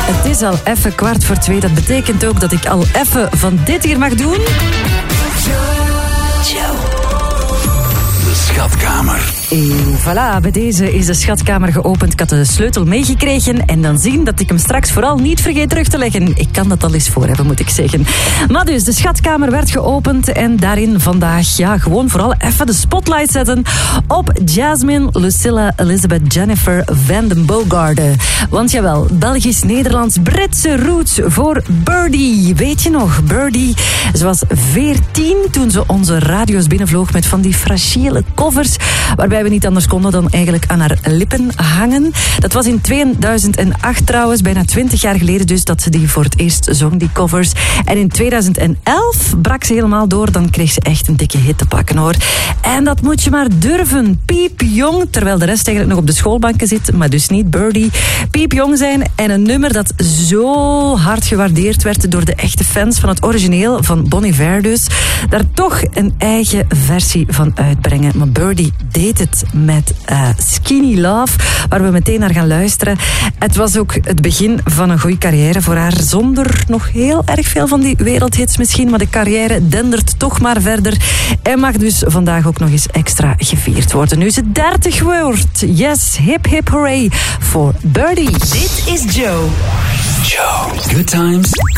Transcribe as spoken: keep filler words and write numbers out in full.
Het is al even kwart voor twee. Dat betekent ook dat ik al even van dit hier mag doen. De schatkamer. En voilà, bij deze is de schatkamer geopend. Ik had de sleutel meegekregen en dan zien dat ik hem straks vooral niet vergeet terug te leggen. Ik kan dat al eens voor hebben, moet ik zeggen. Maar dus, de schatkamer werd geopend en daarin vandaag, ja, gewoon vooral even de spotlight zetten op Jasmine Lucilla Elizabeth Jennifer Van den Bogaarde. Want jawel, Belgisch-Nederlands-Britse roots voor Birdie. Weet je nog, Birdie? Ze was veertien toen ze onze radio's binnenvloog met van die fragiele covers, waarbij we niet anders konden dan eigenlijk aan haar lippen hangen. Dat was in tweeduizend acht trouwens, bijna twintig jaar geleden dus, dat ze die voor het eerst zong, die covers. En in tweeduizend elf brak ze helemaal door, dan kreeg ze echt een dikke hit te pakken, hoor. En dat moet je maar durven. Piepjong, terwijl de rest eigenlijk nog op de schoolbanken zit, maar dus niet Birdie. Piepjong zijn en een nummer dat zo hard gewaardeerd werd door de echte fans van het origineel van Bon Iver dus. Daar toch een eigen versie van uitbrengen. Maar Birdie deed het met uh, Skinny Love, waar we meteen naar gaan luisteren. Het was ook het begin van een goede carrière voor haar, zonder nog heel erg veel van die wereldhits misschien, maar de carrière dendert toch maar verder en mag dus vandaag ook nog eens extra gevierd worden. Nu ze dertig wordt. Yes, hip hip hooray voor Birdie. Dit is Joe. Joe. Good times,